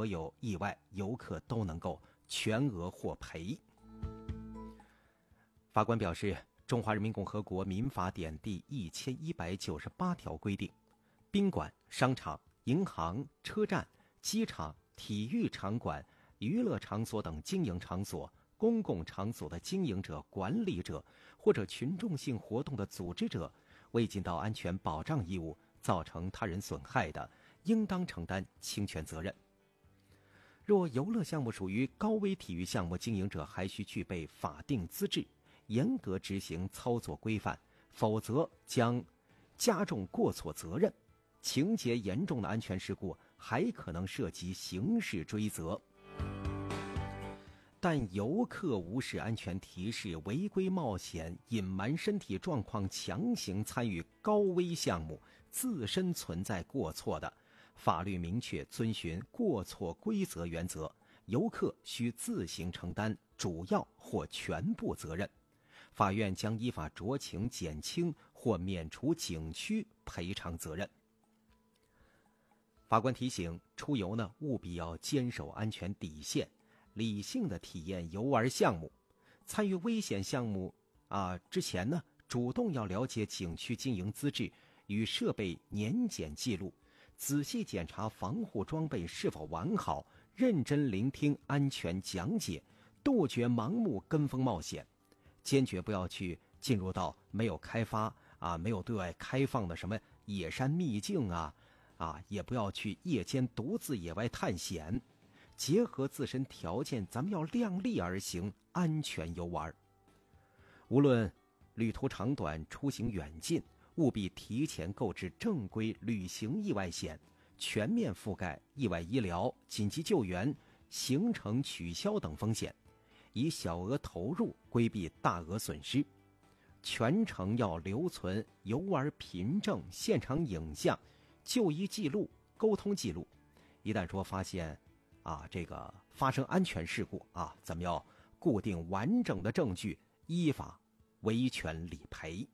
所有意外，游客都能够全额获赔。法官表示，中华人民共和国民法典第1198条规定，宾馆、商场、银行、车站、机场、体育场馆、娱乐场所等经营场所、公共场所的经营者、管理者或者群众性活动的组织者，未尽到安全保障义务，造成他人损害的，应当承担侵权责任。若游乐项目属于高危体育项目，经营者还需具备法定资质，严格执行操作规范，否则将加重过错责任，情节严重的安全事故还可能涉及刑事追责。但游客无视安全提示、违规冒险、隐瞒身体状况、强行参与高危项目，自身存在过错的，法律明确遵循过错规则原则，游客需自行承担主要或全部责任。法院将依法酌情减轻或免除景区赔偿责任。法官提醒，出游呢务必要坚守安全底线，理性的体验游玩项目。参与危险项目之前呢，主动要了解景区经营资质与设备年检记录，仔细检查防护装备是否完好，认真聆听安全讲解，杜绝盲目跟风冒险。坚决不要去进入到没有开发没有对外开放的什么野山秘境也不要去夜间独自野外探险。结合自身条件，咱们要量力而行，安全游玩。无论旅途长短、出行远近，务必提前购置正规旅行意外险，全面覆盖意外医疗、紧急救援、行程取消等风险，以小额投入规避大额损失。全程要留存游玩凭证、现场影像、就医记录、沟通记录。一旦说发现这个发生安全事故咱们要固定完整的证据，依法维权理赔。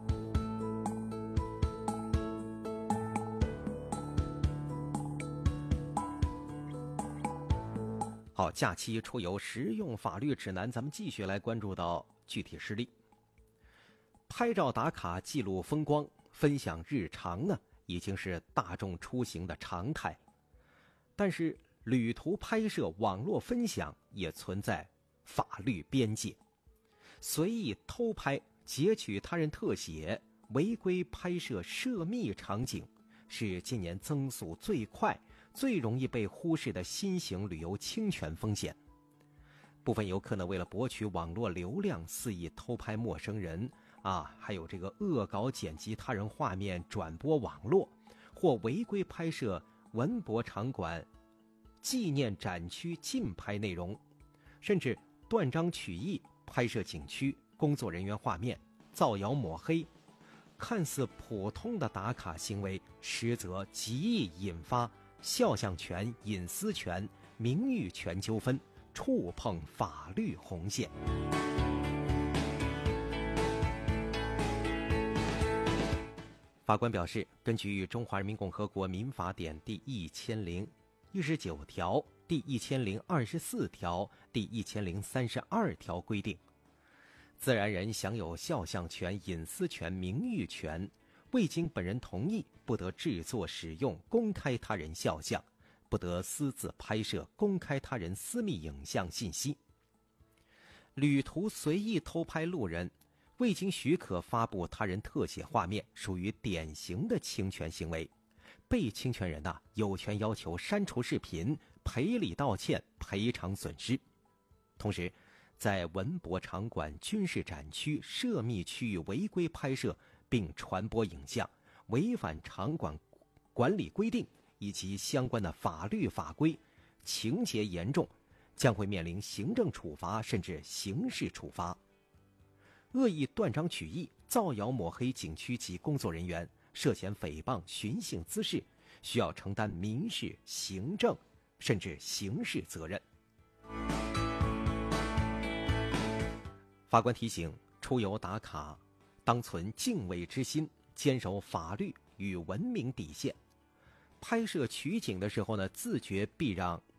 好，假期出游实用法律指南，咱们继续来关注到具体事例。拍照打卡、记录风光、分享日常呢，已经是大众出行的常态。但是旅途拍摄、网络分享也存在法律边界。随意偷拍、截取他人特写、违规拍摄涉密场景，是今年增速最快、最容易被忽视的新型旅游侵权风险。部分游客呢，为了博取网络流量，肆意偷拍陌生人还有这个恶搞剪辑他人画面转播网络，或违规拍摄文博场馆、纪念展区竞拍内容，甚至断章取义拍摄景区工作人员画面，造谣抹黑。看似普通的打卡行为，实则极易引发肖像权、隐私权、名誉权纠纷，触碰法律红线。法官表示，根据《中华人民共和国民法典》第1019条、第1024条、第1032条规定，自然人享有肖像权、隐私权、名誉权，未经本人同意，不得制作、使用、公开他人肖像，不得私自拍摄、公开他人私密影像信息。旅途随意偷拍路人，未经许可发布他人特写画面，属于典型的侵权行为。被侵权人有权要求删除视频、赔礼道歉、赔偿损失。同时，在文博场馆、军事展区、涉密区域违规拍摄并传播影像，违反场馆管理规定以及相关的法律法规，情节严重，将会面临行政处罚甚至刑事处罚。恶意断章取义、造谣抹黑景区及工作人员，涉嫌诽谤、寻衅滋事，需要承担民事、行政甚至刑事责任。法官提醒，出游打卡当存敬畏之心，坚守法律与文明底线。拍摄取景的时候呢，自觉避让